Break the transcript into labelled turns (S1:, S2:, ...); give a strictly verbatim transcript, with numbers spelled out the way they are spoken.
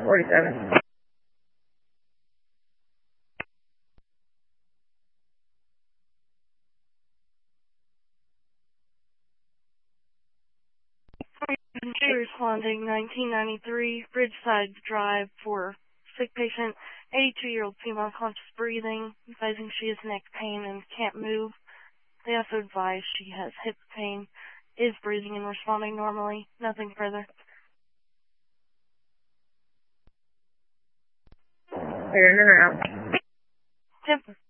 S1: forty-seven.
S2: Responding nineteen ninety-three, Bridgeside Drive for sick patient, eighty-two-year-old female, conscious breathing, advising she has neck pain and can't move. They also advise she has hip pain, is breathing and responding normally. Nothing further.
S1: Are you in or out?
S2: Tip.